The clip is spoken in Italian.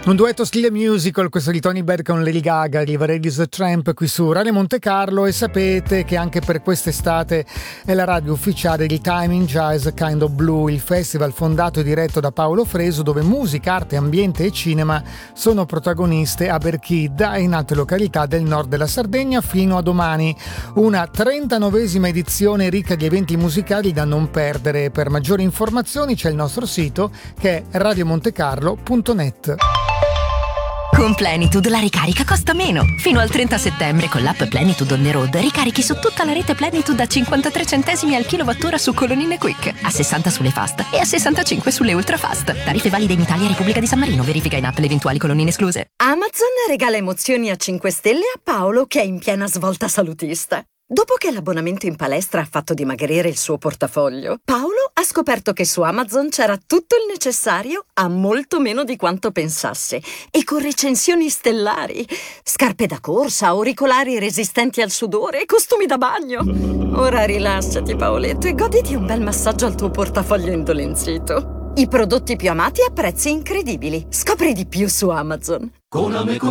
Un duetto stile musical, questo di Tony Bennett con Lady Gaga, Riva Ladies the Tramp qui su Radio Monte Carlo, e sapete che anche per quest'estate è la radio ufficiale di Timing Jazz Kind of Blue, il festival fondato e diretto da Paolo Fresu, dove musica, arte, ambiente e cinema sono protagoniste a Berchidda e in altre località del nord della Sardegna fino a domani. Una 39esima edizione ricca di eventi musicali da non perdere. Per maggiori informazioni c'è il nostro sito che è radiomontecarlo.net. Con Plenitude la ricarica costa meno. Fino al 30 settembre con l'app Plenitude on the road ricarichi su tutta la rete Plenitude a 53 centesimi al kilowattora su colonnine Quick, a 60 sulle fast e a 65 sulle ultra fast. Tariffe valide in Italia e Repubblica di San Marino. Verifica in app le eventuali colonnine escluse. Amazon regala emozioni a 5 stelle a Paolo, che è in piena svolta salutista. Dopo che l'abbonamento in palestra ha fatto dimagrire il suo portafoglio, Paolo ha scoperto che su Amazon c'era tutto il necessario a molto meno di quanto pensasse, e con recensioni stellari. Scarpe da corsa, auricolari resistenti al sudore e costumi da bagno. Ora rilassati, Paoletto, e goditi un bel massaggio al tuo portafoglio indolenzito. I prodotti più amati a prezzi incredibili. Scopri di più su Amazon.